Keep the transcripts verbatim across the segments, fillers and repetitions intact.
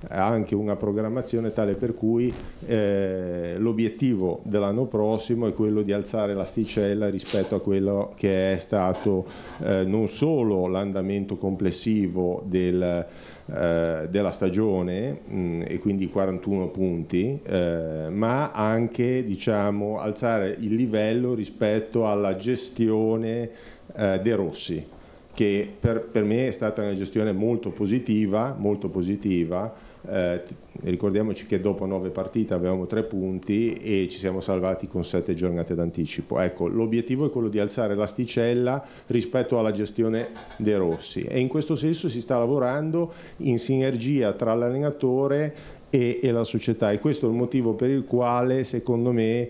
ha anche una programmazione tale per cui eh, l'obiettivo dell'anno prossimo è quello di alzare l'asticella rispetto a quello che è stato eh, non solo l'andamento complessivo del Eh, della stagione mh, e quindi quarantuno punti, eh, ma anche, diciamo, alzare il livello rispetto alla gestione eh, De Rossi, che per, per me è stata una gestione molto positiva, molto positiva. Eh, ricordiamoci che dopo nove partite avevamo tre punti e ci siamo salvati con sette giornate d'anticipo. Ecco, l'obiettivo è quello di alzare l'asticella rispetto alla gestione De Rossi, e in questo senso si sta lavorando in sinergia tra l'allenatore e, e la società, e questo è il motivo per il quale secondo me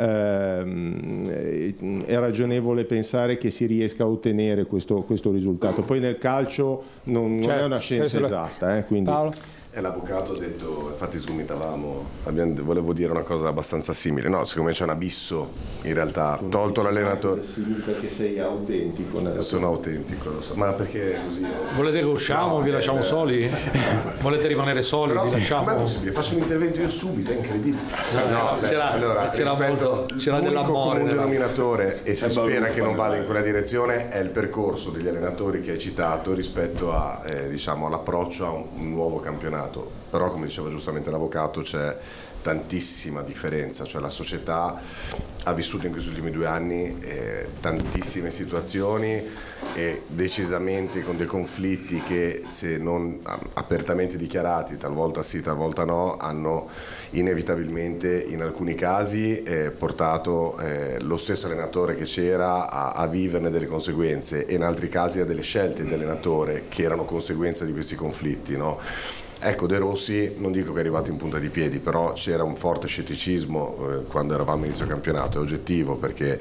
ehm, è ragionevole pensare che si riesca a ottenere questo, questo risultato. Poi nel calcio non, non certo, è una scienza esatta, eh, quindi... Paolo? E l'avvocato ha detto, infatti sgomitavamo, abbiamo, volevo dire una cosa abbastanza simile. No, secondo me c'è un abisso, in realtà, tu tolto l'allenatore. Significa che sei autentico. Sono autentico, lo so. Ma perché così? Volete che usciamo, no, vi lasciamo eh, soli? Volete rimanere soli, però, vi lasciamo? com'è possibile? Faccio un intervento io subito, è incredibile. No, beh, c'era, allora, c'era, molto, c'era l'unico dell'amore comune nella... denominatore, e si È spera baluffo, che non vada eh. in quella direzione, è il percorso degli allenatori che hai citato rispetto a, eh, diciamo, all'approccio a un, un nuovo campionato. Però, come diceva giustamente l'avvocato, c'è tantissima differenza, cioè la società ha vissuto in questi ultimi due anni eh, tantissime situazioni e decisamente con dei conflitti che, se non apertamente dichiarati, talvolta sì, talvolta no, hanno inevitabilmente in alcuni casi eh, portato eh, lo stesso allenatore che c'era a, a viverne delle conseguenze, e in altri casi a delle scelte di allenatore che erano conseguenza di questi conflitti, no? Ecco, De Rossi non dico che è arrivato in punta di piedi, però c'era un forte scetticismo eh, quando eravamo inizio campionato, è oggettivo, perché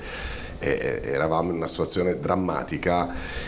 eh, eravamo in una situazione drammatica,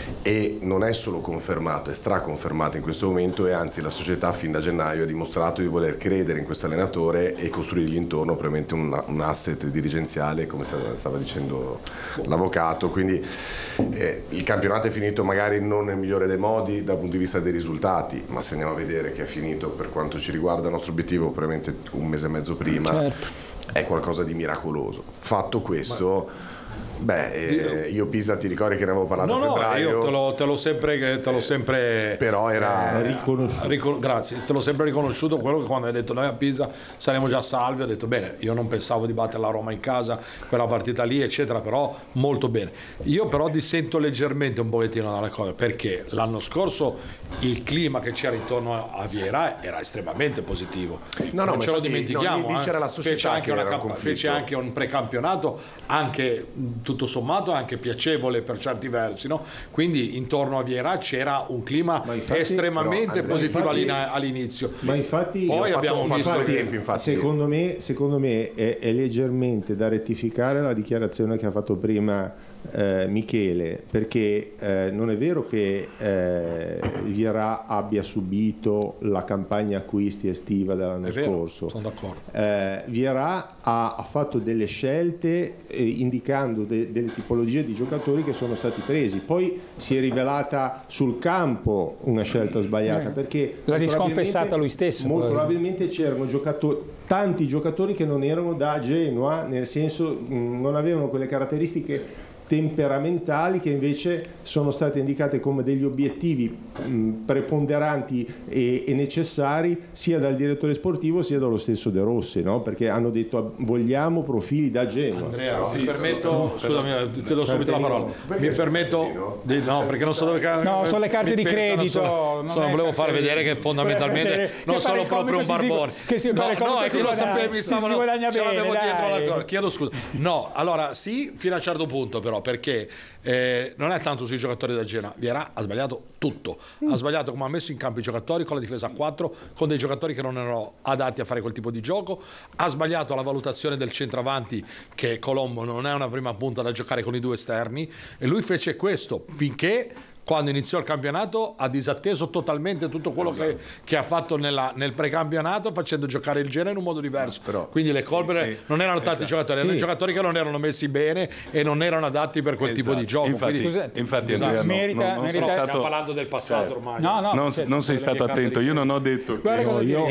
e non è solo confermato, è straconfermato in questo momento, e anzi la società fin da gennaio ha dimostrato di voler credere in questo allenatore e costruirgli intorno probabilmente un, un asset dirigenziale, come stava, stava dicendo l'avvocato. Quindi eh, il campionato è finito magari non nel migliore dei modi dal punto di vista dei risultati, ma se andiamo a vedere che è finito, per quanto ci riguarda, il nostro obiettivo probabilmente un mese e mezzo prima, certo, è qualcosa di miracoloso. Fatto questo, ma... Beh, eh, io Pisa ti ricordi che ne avevo parlato no, a febbraio? No, io te l'ho, te l'ho sempre, te l'ho sempre però era eh, riconosciuto. Ricon- grazie, te l'ho sempre riconosciuto quello che quando hai detto noi a Pisa saremo già salvi, ho detto bene, io non pensavo di battere la Roma in casa, quella partita lì eccetera, però molto bene. Io però dissento leggermente un pochettino dalla cosa, perché l'anno scorso il clima che c'era intorno a Viera era estremamente positivo, no, no, non ce lo infatti, dimentichiamo, no, lì, lì c'era eh. la società fece anche, che una era un camp- conflitto. fece anche un precampionato anche tutto sommato anche piacevole per certi versi, no? Quindi intorno a Viera c'era un clima infatti, estremamente però, Andrea, positivo infatti, all'inizio. Ma infatti, poi fatto- abbiamo ho fatto visto due esempi, infatti. secondo me, secondo me è, è leggermente da rettificare la dichiarazione che ha fatto prima eh, Michele, perché eh, non è vero che eh, Viera abbia subito la campagna acquisti estiva dell'anno È vero, scorso. sono d'accordo. Eh, Viera ha, ha fatto delle scelte eh, indicando de, delle tipologie di giocatori che sono stati presi, poi si è rivelata sul campo una scelta sbagliata, Eh, perché l'ha molto risconfessata probabilmente- lui stesso, molto poi. probabilmente c'erano giocatori, tanti giocatori che non erano da Genoa, nel senso mh, non avevano quelle caratteristiche temperamentali che invece sono state indicate come degli obiettivi mh, preponderanti e, e necessari sia dal direttore sportivo sia dallo stesso De Rossi, no? Perché hanno detto vogliamo profili da Genoa. Andrea, Sì, mi permetto, però- scusami, ti do subito la parola. Perché Mi permetto, di, no, perché non so dove No, sono le carte mi di penso, credito, non so- non sono- è volevo carte fare di vedere che credito. fondamentalmente Volete non che sono fare il proprio un comico si- barbone. che si no, fa il no, comico è si che lo guadagna- sapevo, mi si stavano guadagna ce l'avevo bene, dietro la dai. cosa. Chiedo scusa. No, allora sì, fino a un certo punto però, perché eh, non è tanto sui giocatori da Genoa. Viera ha sbagliato tutto. Ha sbagliato come ha messo in campo i giocatori con la difesa a quattro, con dei giocatori che non erano adatti a fare quel tipo di gioco. Ha sbagliato la valutazione del centravanti, che Colombo non è una prima punta da giocare con i due esterni, e lui fece questo finché, quando iniziò il campionato, ha disatteso totalmente tutto quello che, che ha fatto nella, nel precampionato, facendo giocare il Genoa in un modo diverso. Però- Quindi le colpe eh, non erano tanti esatto. giocatori, erano Sì. giocatori che non erano messi bene e non erano adatti per quel tipo di gioco. Infatti, Quindi, Scusate, infatti esatto, Andrea, no, merita- non, non merita- sei stiamo stato, parlando del passato ormai. No, no, non, cioè, non sei quelle stato che attento. Io non ho detto Guarda che cosa io-